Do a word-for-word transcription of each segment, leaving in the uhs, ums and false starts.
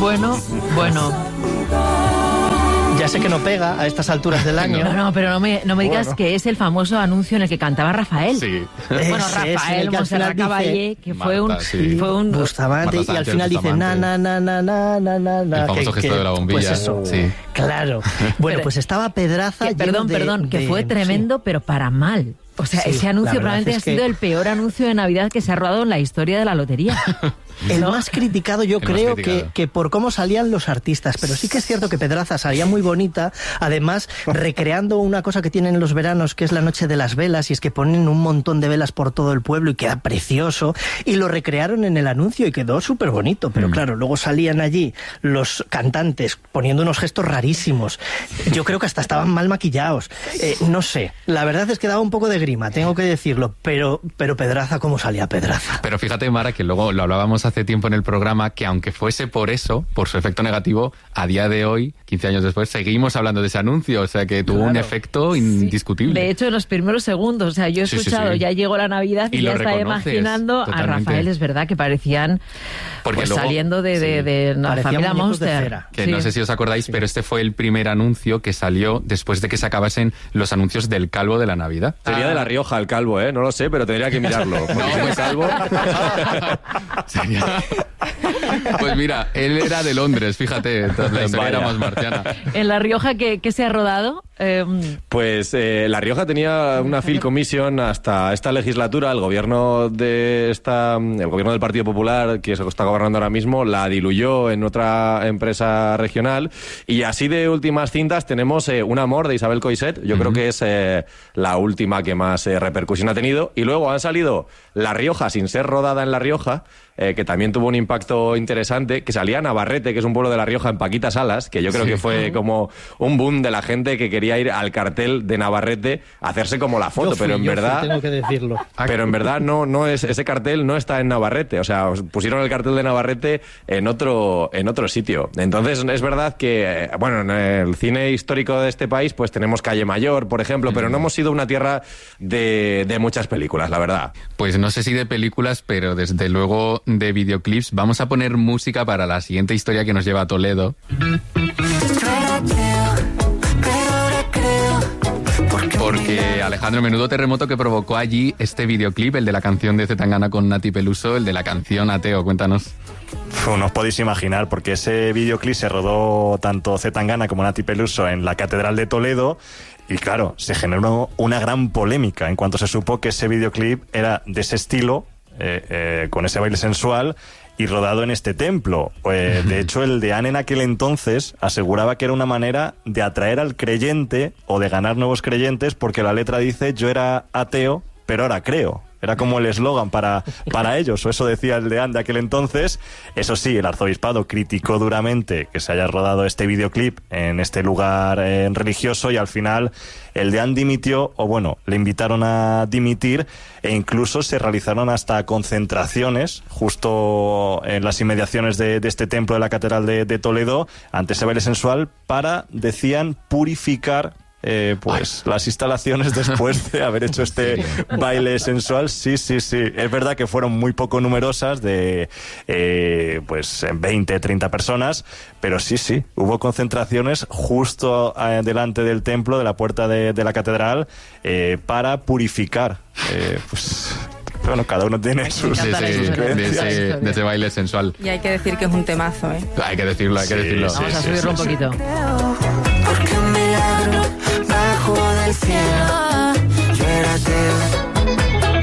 Bueno, bueno. Ya sé que no pega a estas alturas del año. No, no, pero no me, no me digas bueno. que es el famoso anuncio en el que cantaba Rafael. Sí. Bueno, Rafael Montserrat Caballé, que Marta, fue un... Sí. Fue un Bustamante, y al final dice na, na, na, na, na, na, na. El famoso que, gesto que, de la bombilla. Pues eso, sí. Claro. Bueno, pero, pues estaba Pedraza... Que, perdón, de, perdón, de, que fue tremendo, sí. pero para mal. O sea, sí, ese anuncio probablemente ha sido que... el peor anuncio de Navidad que se ha rodado en la historia de la lotería. El ¿no? más criticado yo el creo criticado. Que, que por cómo salían los artistas, pero sí que es cierto que Pedraza salía muy bonita, además recreando una cosa que tienen los veranos, que es la noche de las velas, y es que ponen un montón de velas por todo el pueblo y queda precioso, y lo recrearon en el anuncio y quedó súper bonito, pero mm. claro, luego salían allí los cantantes poniendo unos gestos rarísimos, yo creo que hasta estaban mal maquillados, eh, no sé, la verdad es que daba un poco de grima, tengo que decirlo, pero, pero Pedraza, ¿cómo salía Pedraza? Pero fíjate, Mara, que luego lo hablábamos hace tiempo en el programa, que aunque fuese por eso, por su efecto negativo, a día de hoy, quince años después, seguimos hablando de ese anuncio, o sea que tuvo claro. un efecto indiscutible. Sí. De hecho, en los primeros segundos, o sea, yo he escuchado, sí, sí, sí. ya llegó la Navidad y, y ya estaba imaginando totalmente. A Rafael, es verdad, que parecían pues, luego, saliendo de, de, de, de la familia Monster. Que sí. no sé si os acordáis, sí. pero este fue el primer anuncio que salió después de que se acabasen los anuncios del Calvo de la Navidad. Sería ah. de La Rioja el Calvo, ¿eh? No lo sé, pero tendría que mirarlo. No, pues Calvo. Sería... Pues mira, él era de Londres, fíjate, la historia era más marciana. ¿En La Rioja qué, qué se ha rodado? Eh... Pues eh, La Rioja tenía una Film Commission hasta esta legislatura. El gobierno de esta, el gobierno del Partido Popular, que se está gobernando ahora mismo, la diluyó en otra empresa regional. Y así de últimas cintas tenemos eh, Un amor de Isabel Coixet. Yo uh-huh. creo que es eh, la última que más eh, repercusión ha tenido. Y luego han salido La Rioja sin ser rodada en La Rioja, eh, que también tuvo un impacto interesante, que salía Navarrete, que es un pueblo de La Rioja, en Paquita Salas, que yo creo sí. que fue como un boom de la gente que quería ir al cartel de Navarrete a hacerse como la foto, yo fui, pero en yo verdad fui, tengo que decirlo. Pero en verdad no no es ese cartel no está en Navarrete, o sea, pusieron el cartel de Navarrete en otro en otro sitio. Entonces es verdad que bueno, en el cine histórico de este país pues tenemos Calle Mayor, por ejemplo, mm. pero no hemos sido una tierra de, de muchas películas, la verdad. Pues no sé si de películas, pero desde luego de videoclips. Vamos a poner música para la siguiente historia que nos lleva a Toledo. Porque Alejandro, menudo terremoto que provocó allí este videoclip, el de la canción de Zetangana con Nati Peluso, el de la canción Ateo, cuéntanos. No os podéis imaginar, porque ese videoclip se rodó tanto Zetangana como Nati Peluso en la Catedral de Toledo. Y claro, se generó una gran polémica en cuanto se supo que ese videoclip era de ese estilo, eh, eh, con ese baile sensual y rodado en este templo. Eh, de hecho, el deán en aquel entonces aseguraba que era una manera de atraer al creyente o de ganar nuevos creyentes, porque la letra dice: yo era ateo, pero ahora creo. Era como el eslogan para, para ellos, o eso decía el deán de aquel entonces. Eso sí, el arzobispado criticó duramente que se haya rodado este videoclip en este lugar eh, religioso, y al final el deán dimitió, o bueno, le invitaron a dimitir, e incluso se realizaron hasta concentraciones justo en las inmediaciones de, de este templo de la Catedral de, de Toledo ante ese baile sensual para, decían, purificar Eh, pues Ay. las instalaciones después de haber hecho este sí. baile sensual. Sí, sí, sí. Es verdad que fueron muy poco numerosas, de eh, pues veinte, treinta personas, pero sí, sí, hubo concentraciones justo eh, delante del templo, de la puerta de, de la catedral, eh, para purificar. Eh, pues bueno, cada uno tiene sus, sí, sí, sus creencias. De ese, de ese baile sensual. Y hay que decir que es un temazo, ¿eh? Hay que decirlo, hay que sí, decirlo. Sí, Vamos a subirlo sí, un sí, poquito. Porque un milagro bajo del cielo, yo era ateo,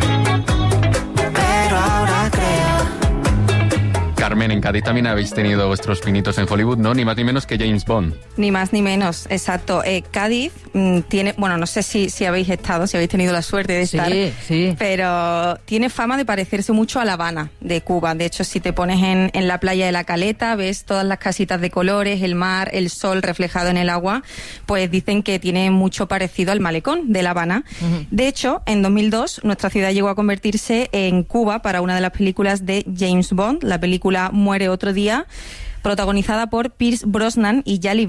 pero ahora creo. Carmen, en Cádiz también habéis tenido vuestros pinitos en Hollywood, ¿no? Ni más ni menos que James Bond. Ni más ni menos, exacto. Eh, Cádiz mmm, tiene, bueno, no sé si, si habéis estado, si habéis tenido la suerte de estar, sí, sí. pero tiene fama de parecerse mucho a La Habana de Cuba. De hecho, si te pones en, en la playa de La Caleta, ves todas las casitas de colores, el mar, el sol reflejado en el agua, pues dicen que tiene mucho parecido al malecón de La Habana. Uh-huh. De hecho, en dos mil dos, nuestra ciudad llegó a convertirse en Cuba para una de las películas de James Bond, la película Muere otro día, protagonizada por Pierce Brosnan y Halle Berry,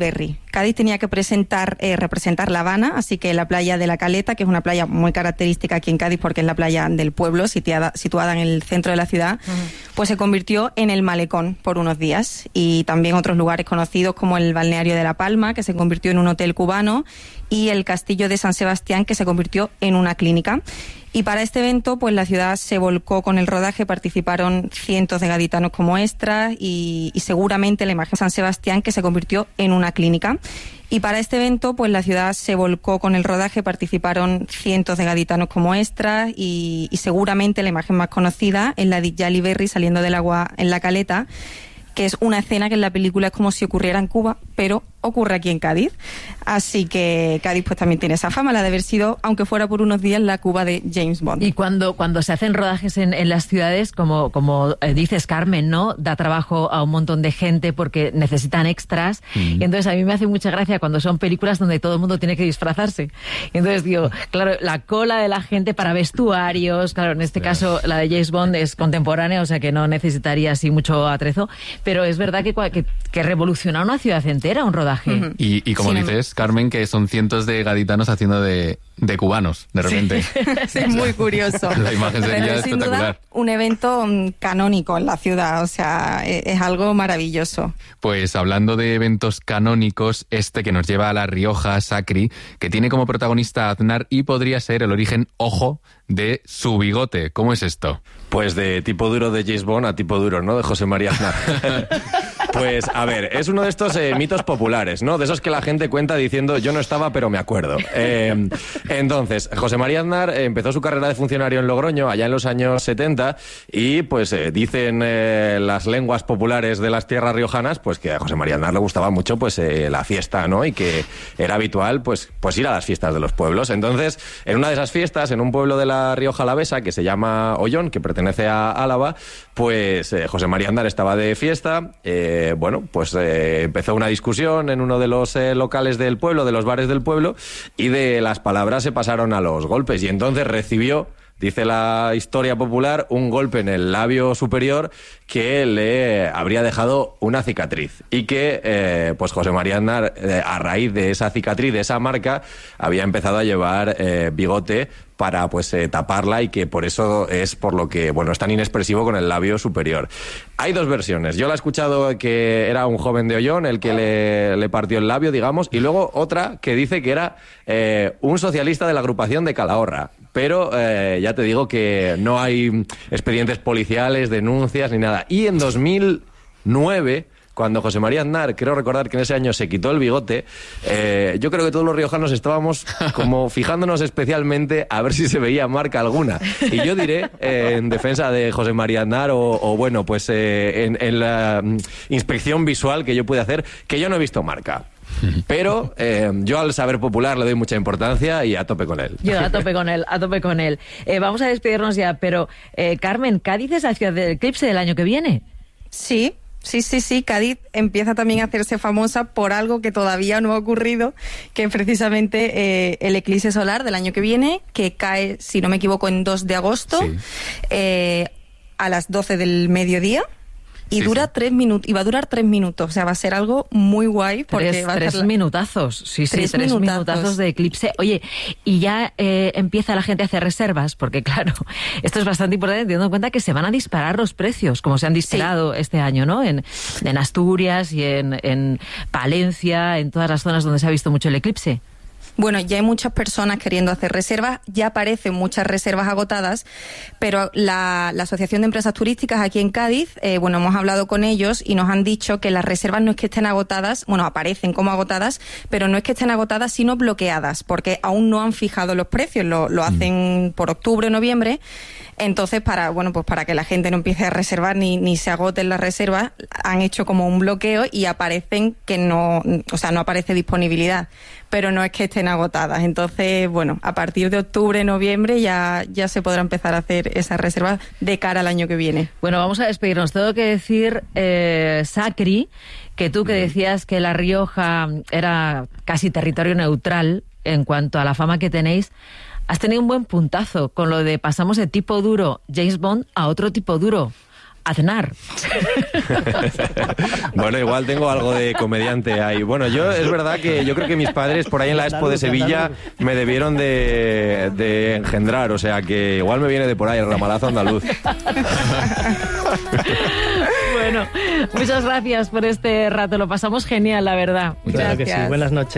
Cádiz tenía que presentar, eh, representar La Habana, así que la playa de La Caleta, que es una playa muy característica aquí en Cádiz porque es la playa del pueblo, situada, situada en el centro de la ciudad, uh-huh. pues se convirtió en el malecón por unos días. Y también otros lugares conocidos como el balneario de La Palma, que se convirtió en un hotel cubano, y el castillo de San Sebastián, que se convirtió en una clínica. Y para este evento, pues la ciudad se volcó con el rodaje, participaron cientos de gaditanos como extras y, y seguramente la imagen de San Sebastián, que se convirtió en una clínica. Y para este evento, pues la ciudad se volcó con el rodaje, participaron cientos de gaditanos como extras y, y seguramente la imagen más conocida es la de Halle Berry saliendo del agua en La Caleta, que es una escena que en la película es como si ocurriera en Cuba, pero ocurre aquí en Cádiz. Así que Cádiz pues también tiene esa fama, la de haber sido, aunque fuera por unos días, la Cuba de James Bond. Y cuando, cuando se hacen rodajes en, en las ciudades, como, como eh, dices, Carmen, ¿no? Da trabajo a un montón de gente porque necesitan extras. Mm. Y entonces a mí me hace mucha gracia cuando son películas donde todo el mundo tiene que disfrazarse. Y entonces digo, claro, la cola de la gente para vestuarios, claro, en este caso la de James Bond es contemporánea, o sea que no necesitaría así mucho atrezo, pero es verdad que, que, que revoluciona una ciudad entera un rodaje. Uh-huh. Y, y como sí, dices, Carmen, que son cientos de gaditanos haciendo de, de cubanos, de repente. Sí, sí, muy curioso. La imagen sería Pero sin espectacular. Duda, un evento um, canónico en la ciudad, o sea, es, es algo maravilloso. Pues hablando de eventos canónicos, este que nos lleva a La Rioja, Sacri, que tiene como protagonista a Aznar y podría ser el origen, ojo, de su bigote. ¿Cómo es esto? Pues de tipo duro de James Bond a tipo duro, ¿no? De José María Aznar. Pues, a ver, es uno de estos eh, mitos populares, ¿no? De esos que la gente cuenta diciendo, yo no estaba, pero me acuerdo. Eh, entonces, José María Aznar empezó su carrera de funcionario en Logroño, allá en los años setenta, y pues eh, dicen eh, las lenguas populares de las tierras riojanas, pues que a José María Aznar le gustaba mucho pues eh, la fiesta, ¿no? Y que era habitual, pues, pues ir a las fiestas de los pueblos. Entonces, en una de esas fiestas, en un pueblo de la Rioja Alavesa, que se llama Ollón, que pertenece a Álava, pues eh, José María Aznar estaba de fiesta, eh, Eh, bueno, pues eh, empezó una discusión en uno de los eh, locales del pueblo, de los bares del pueblo, y de las palabras se pasaron a los golpes, y entonces recibió, dice la historia popular, un golpe en el labio superior que le habría dejado una cicatriz, y que eh, pues José María Aznar, eh, a raíz de esa cicatriz, de esa marca, había empezado a llevar eh, bigote para pues eh, taparla, y que por eso es por lo que, bueno, es tan inexpresivo con el labio superior. Hay dos versiones. Yo la he escuchado que era un joven de Ollón el que le, le partió el labio, digamos, y luego otra que dice que era eh, un socialista de la agrupación de Calahorra. Pero eh, ya te digo que no hay expedientes policiales, denuncias ni nada. Y en dos mil nueve... cuando José María Aznar, creo recordar que en ese año se quitó el bigote, eh, yo creo que todos los riojanos estábamos como fijándonos especialmente a ver si se veía marca alguna. Y yo diré, eh, en defensa de José María Aznar, o, o bueno, pues eh, en, en la inspección visual que yo pude hacer, que yo no he visto marca. Pero eh, yo al saber popular le doy mucha importancia y a tope con él. Yo a tope con él, a tope con él. Eh, vamos a despedirnos ya, pero eh, Carmen, ¿Cádiz es la ciudad del eclipse del año que viene? Sí. Sí, sí, sí, Cádiz empieza también a hacerse famosa por algo que todavía no ha ocurrido, que es precisamente eh, el eclipse solar del año que viene, que cae, si no me equivoco, en dos de agosto, sí. eh, a las doce del mediodía. Y sí, dura sí. tres minutos, y va a durar tres minutos, o sea, va a ser algo muy guay. Porque tres va a tres la... minutazos, sí, sí, tres, tres minutazos. minutazos de eclipse. Oye, y ya eh, empieza la gente a hacer reservas, porque claro, esto es bastante importante, teniendo en cuenta que se van a disparar los precios, como se han disparado sí. este año, ¿no? En, en Asturias y en, en Palencia, en todas las zonas donde se ha visto mucho el eclipse. Bueno, ya hay muchas personas queriendo hacer reservas, ya aparecen muchas reservas agotadas, pero la, la Asociación de Empresas Turísticas aquí en Cádiz, eh, bueno, hemos hablado con ellos y nos han dicho que las reservas no es que estén agotadas, bueno, aparecen como agotadas, pero no es que estén agotadas, sino bloqueadas, porque aún no han fijado los precios, lo, lo hacen por octubre o noviembre. Entonces, para bueno, pues para que la gente no empiece a reservar ni, ni se agoten las reservas, han hecho como un bloqueo y aparecen que no, o sea, no aparece disponibilidad, pero no es que estén agotadas. Entonces, bueno, a partir de octubre, noviembre ya, ya se podrá empezar a hacer esas reservas de cara al año que viene. Bueno, vamos a despedirnos. Tengo que decir, eh, Sacri, que tú que decías que La Rioja era casi territorio neutral en cuanto a la fama que tenéis, has tenido un buen puntazo con lo de pasamos de tipo duro James Bond a otro tipo duro, a cenar. Bueno, igual tengo algo de comediante ahí. Bueno, yo es verdad que yo creo que mis padres por ahí en la Expo de Sevilla me debieron de, de engendrar, o sea que igual me viene de por ahí el ramalazo andaluz. Bueno, muchas gracias por este rato, lo pasamos genial, la verdad. Claro que sí, buenas noches.